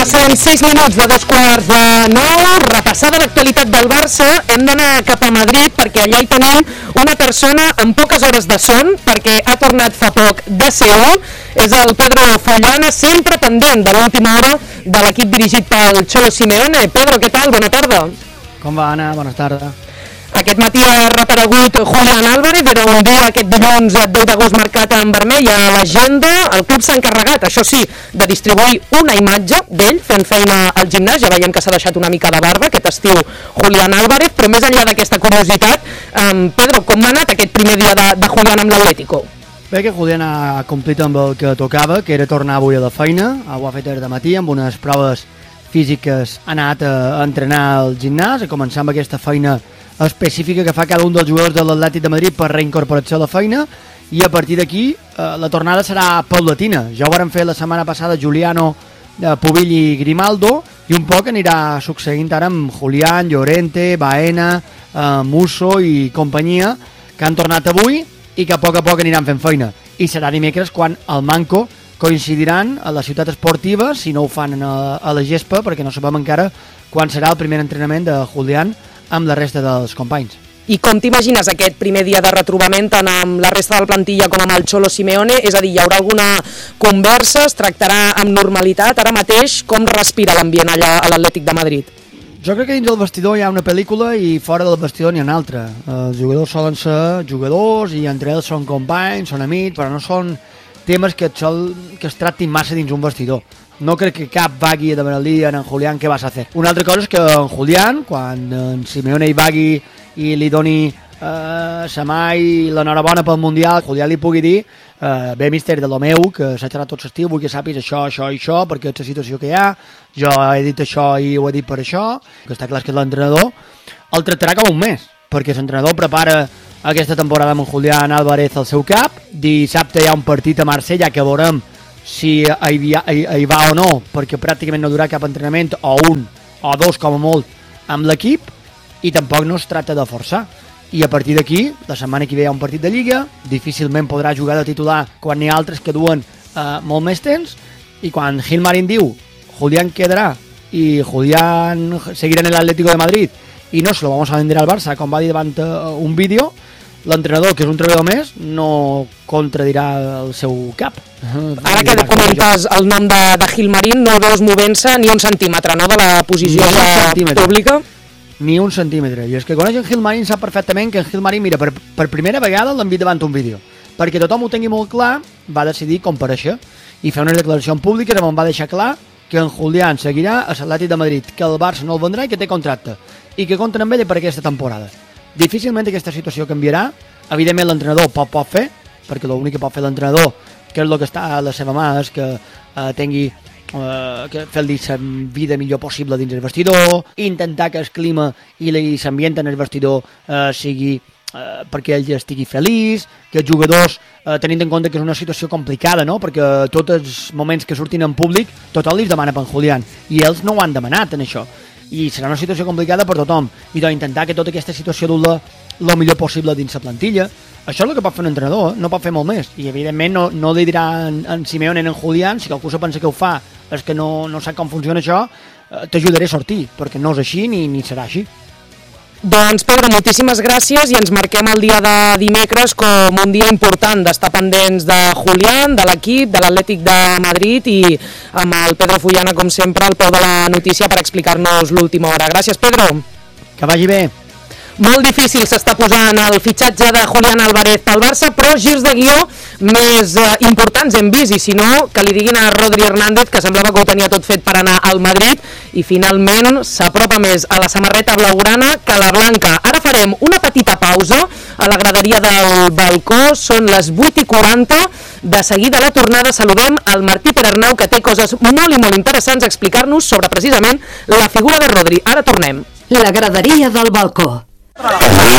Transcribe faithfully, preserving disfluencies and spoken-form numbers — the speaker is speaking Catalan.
Passen sis minuts de dos quarts de nou, repassada l'actualitat del Barça, hem d'anar cap a Madrid perquè allà hi tenim una persona amb poques hores de son, perquè ha tornat fa poc de Seül, és el Pedro Follana, sempre pendent de l'última hora de l'equip dirigit pel Cholo Simeone. Pedro, què tal? Bona tarda. Com va, Anna? Bona tarda. Aquest matí ha reparegut Julián Álvarez, era un dia aquest dilluns deu d'agost marcat en vermell a l'agenda. El club s'ha encarregat, això sí, de distribuir una imatge d'ell fent feina al gimnàs. Ja veiem que s'ha deixat una mica de barba aquest estiu Julián Álvarez, però més enllà d'aquesta curiositat, um, Pedro, com ha anat aquest primer dia de, de Julián amb l'Atlético? Bé, que Julián ha complit amb el que tocava, que era tornar avui a la feina. Ho ha fet des de matí amb unes proves físiques, ha anat a entrenar al gimnàs, a començar amb aquesta feina específica que fa cada un dels jugadors de l'Atlètic de Madrid per reincorporar-se a la feina, i a partir d'aquí eh, la tornada serà paulatina. Ja ho varen fer la setmana passada Giuliano, eh, Pubill i Grimaldo, i un poc anirà succeint ara amb Julián, Llorente, Baena, eh, Musso i companyia, que han tornat avui i que a poc a poc aniran fent feina. I serà dimecres quan el Manco coincidiran a la ciutat esportiva, si no ho fan a, a la gespa, perquè no sabem encara quan serà el primer entrenament de Julián amb la resta dels companys. I com t'imagines aquest primer dia de retrobament tant amb la resta de la plantilla com amb el Cholo Simeone? És a dir, hi haurà alguna conversa, es tractarà amb normalitat? Ara mateix, com respira l'ambient allà a l'Atlètic de Madrid? Jo crec que dins del vestidor hi ha una pel·lícula i fora del vestidor n'hi ha una altra. Els jugadors solen ser jugadors i entre ells són companys, són amics, però no són temes que, et sol, que es tractin massa dins un vestidor. No crec que cap vagui a demanar-li a en Julián què vas a fer. Una altra cosa és que en Julián, quan en Simeone hi vagui i li doni eh, sa mà i l'enhorabona pel Mundial, Julián li pugui dir eh, bé, míster, de lo meu, que s'ha xerrat tot l'estiu, vull que sàpigues això, això i això, perquè és la situació que hi ha, jo he dit això i ho he dit per això, que està clar que l'entrenador el tractarà com un mes, perquè l'entrenador prepara aquesta temporada amb en Julián Álvarez al seu cap. Dissabte hi ha un partit a Marsella que veurem si hi, hi, hi va o no, perquè pràcticament no durà cap entrenament, o un o dos com a molt amb l'equip, i tampoc no es tracta de forçar. I a partir d'aquí, la setmana que ve hi ha un partit de Lliga, difícilment podrà jugar de titular quan n'hi ha altres que duen eh, molt més temps, i quan Gilmarín diu Julián quedarà i Julián seguirà en l'Atlético de Madrid i no se lo vamos a vender al Barça, com va dir davant uh, un vídeo, l'entrenador, que és un treballador més, no contradirà el seu cap. Ara que comentes el nom de, de Gilmarín, no el veus movent-se ni un centímetre, no?, de la posició pública? Ni un centímetre. I és que coneix en Gilmarín, sap perfectament que en Gilmarín, mira, per, per primera vegada l'han vist davant un vídeo. Perquè tothom ho tingui molt clar, va decidir comparèixer i fer unes declaracions públiques on va deixar clar que en Julián seguirà a l'Atlètic de Madrid, que el Barça no el vendrà i que té contracte, i que compten amb ell per aquesta temporada. Difícilment aquesta situació canviarà. Evidentment l'entrenador pot, pot fer, perquè l'únic que pot fer l'entrenador, que és el que està a la seva mà, és que eh, tingui eh, que fer-li la vida millor possible dins el vestidor, intentar que el clima i l'ambient en el vestidor eh, sigui eh, perquè ell estigui feliç, que els jugadors, eh, tenint en compte que és una situació complicada, no?, perquè tots els moments que surtin en públic tothom li demana per en Julián, i ells no ho han demanat en això, i serà una situació complicada per tothom, i doncs intentar que tota aquesta situació dura el millor possible dins la plantilla. Això és el que pot fer un entrenador, no pot fer molt més, i evidentment no, no li dirà en, en Simeone en Julián, si qualcú se pensa que ho fa és que no, no sap com funciona això, eh, t'ajudaré a sortir, perquè no és així ni, ni serà així. Doncs Pedro, moltíssimes gràcies, i ens marquem el dia de dimecres com un dia important d'estar pendents de Julián, de l'equip, de l'Atlètic de Madrid, i amb el Pedro Follana, com sempre, al peu de la notícia per explicar-nos l'última hora. Gràcies, Pedro. Que vagi bé. Molt difícil s'està posant el fitxatge de Julián Álvarez pel Barça, però girs de guió més eh, importants hem vist, i si no, que li diguin a Rodri Hernández, que semblava que ho tenia tot fet per anar al Madrid, i finalment s'apropa més a la samarreta blaugrana que a la blanca. Ara farem una petita pausa a la graderia del balcó, són les vuit i quaranta, de seguida a la tornada saludem el Martí Perarnau, que té coses molt i molt interessants a explicar-nos sobre precisament la figura de Rodri. Ara tornem. La graderia del balcó. Graderia